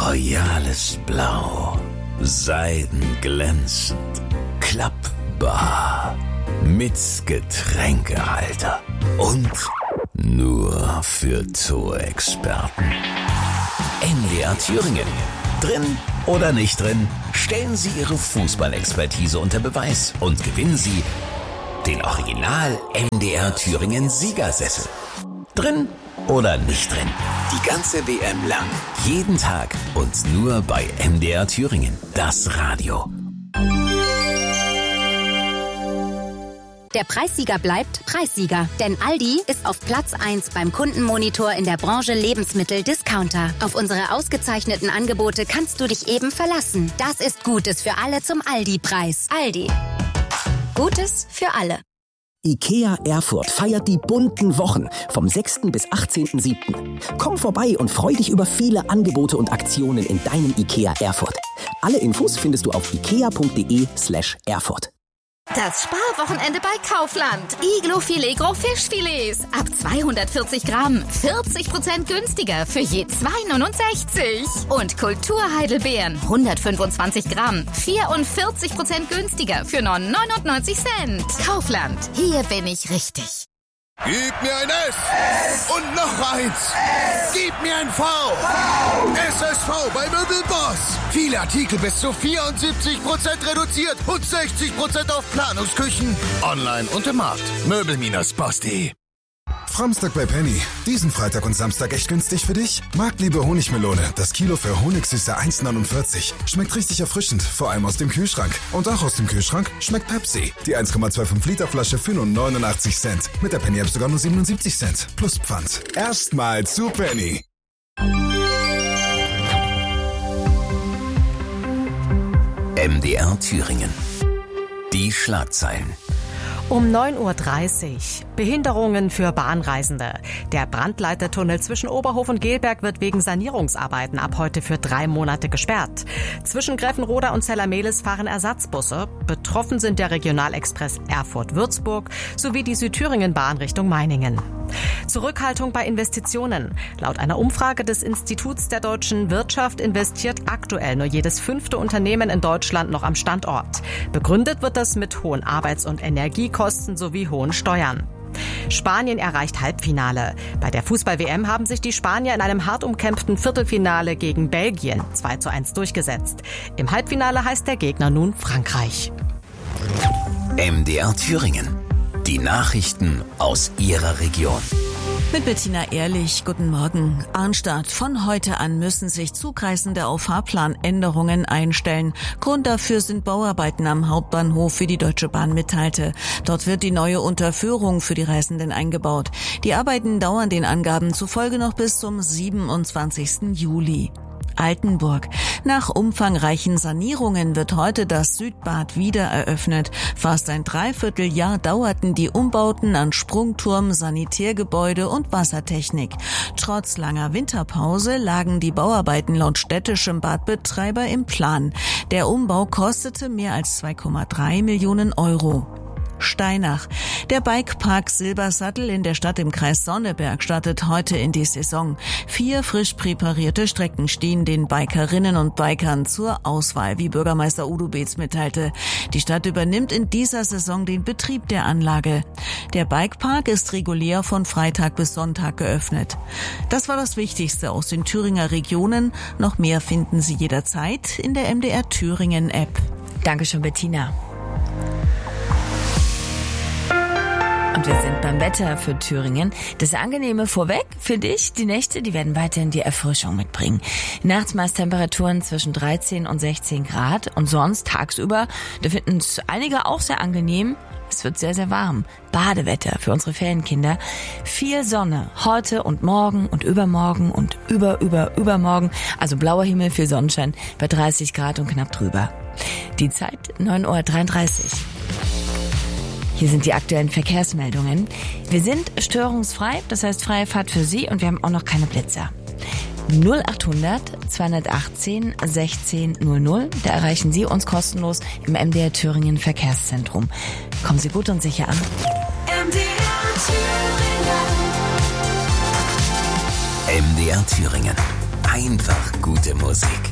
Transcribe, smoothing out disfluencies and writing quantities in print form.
royales Blau, seidenglänzend, klappbar, mit Getränkehalter und nur für Zoo-Experten. MDR Thüringen. Drin oder nicht drin, stellen Sie Ihre Fußballexpertise unter Beweis und gewinnen Sie den Original MDR Thüringen Siegersessel. Drin oder nicht drin, die ganze WM lang, jeden Tag und nur bei MDR Thüringen, das Radio. Der Preissieger bleibt Preissieger, denn Aldi ist auf Platz 1 beim Kundenmonitor in der Branche Lebensmittel-Discounter. Auf unsere ausgezeichneten Angebote kannst du dich eben verlassen. Das ist Gutes für alle zum Aldi-Preis. Aldi. Gutes für alle. IKEA Erfurt feiert die bunten Wochen vom 6. bis 18.07. Komm vorbei und freu dich über viele Angebote und Aktionen in deinem IKEA Erfurt. Alle Infos findest du auf ikea.de/Erfurt. Das Sparwochenende bei Kaufland. Iglo-Filet Gros Fischfilets. Ab 240 Gramm. 40% günstiger für je 2,69. Und Kulturheidelbeeren. 125 Gramm. 44% günstiger für nur 99 Cent. Kaufland. Hier bin ich richtig. Gib mir ein S und noch eins. Gib mir ein V. SSV bei Möbelboss. Viele Artikel bis zu 74% reduziert und 60% auf Planungsküchen. Online und im Markt. Möbel-boss.de. Framstag bei Penny. Diesen Freitag und Samstag echt günstig für dich? Marktliebe Honigmelone. Das Kilo für Honigsüße 1,49. Schmeckt richtig erfrischend, vor allem aus dem Kühlschrank. Und auch aus dem Kühlschrank schmeckt Pepsi. Die 1,25 Liter Flasche für nur 89 Cent. Mit der Penny-App sogar nur 77 Cent. Plus Pfand. Erstmal zu Penny. MDR Thüringen. Die Schlagzeilen. Um 9.30 Uhr. Behinderungen für Bahnreisende. Der Brandleitertunnel zwischen Oberhof und Gelberg wird wegen Sanierungsarbeiten ab heute für 3 Monate gesperrt. Zwischen Greffenroda und Zellermehlis fahren Ersatzbusse. Betroffen sind der Regionalexpress Erfurt-Würzburg sowie die Südthüringen-Bahn Richtung Meiningen. Zurückhaltung bei Investitionen. Laut einer Umfrage des Instituts der deutschen Wirtschaft investiert aktuell nur jedes 5. Unternehmen in Deutschland noch am Standort. Begründet wird das mit hohen Arbeits- und Energiekosten sowie hohen Steuern. Spanien erreicht Halbfinale. Bei der Fußball-WM haben sich die Spanier in einem hart umkämpften Viertelfinale gegen Belgien 2:1 durchgesetzt. Im Halbfinale heißt der Gegner nun Frankreich. MDR Thüringen. Die Nachrichten aus Ihrer Region. Mit Bettina Ehrlich, guten Morgen. Arnstadt, von heute an müssen sich Zugreisende auf Fahrplanänderungen einstellen. Grund dafür sind Bauarbeiten am Hauptbahnhof, wie die Deutsche Bahn mitteilte. Dort wird die neue Unterführung für die Reisenden eingebaut. Die Arbeiten dauern den Angaben zufolge noch bis zum 27. Juli. Altenburg. Nach umfangreichen Sanierungen wird heute das Südbad wieder eröffnet. Fast ein Dreivierteljahr dauerten die Umbauten an Sprungturm, Sanitärgebäude und Wassertechnik. Trotz langer Winterpause lagen die Bauarbeiten laut städtischem Badbetreiber im Plan. Der Umbau kostete mehr als 2,3 Millionen Euro. Steinach. Der Bikepark Silbersattel in der Stadt im Kreis Sonneberg startet heute in die Saison. 4 frisch präparierte Strecken stehen den Bikerinnen und Bikern zur Auswahl, wie Bürgermeister Udo Beetz mitteilte. Die Stadt übernimmt in dieser Saison den Betrieb der Anlage. Der Bikepark ist regulär von Freitag bis Sonntag geöffnet. Das war das Wichtigste aus den Thüringer Regionen. Noch mehr finden Sie jederzeit in der MDR Thüringen App. Dankeschön, Bettina. Und wir sind beim Wetter für Thüringen. Das Angenehme vorweg für dich. Die Nächte, die werden weiterhin die Erfrischung mitbringen. Nachts meist Temperaturen zwischen 13 und 16 Grad. Und sonst tagsüber, da finden es einige auch sehr angenehm. Es wird sehr, sehr warm. Badewetter für unsere Ferienkinder. Viel Sonne heute und morgen und übermorgen und übermorgen. Also blauer Himmel, viel Sonnenschein bei 30 Grad und knapp drüber. Die Zeit 9.33 Uhr. Hier sind die aktuellen Verkehrsmeldungen. Wir sind störungsfrei, das heißt freie Fahrt für Sie und wir haben auch noch keine Blitzer. 0800 218 16 00, da erreichen Sie uns kostenlos im MDR Thüringen Verkehrszentrum. Kommen Sie gut und sicher an. MDR Thüringen. einfach gute Musik.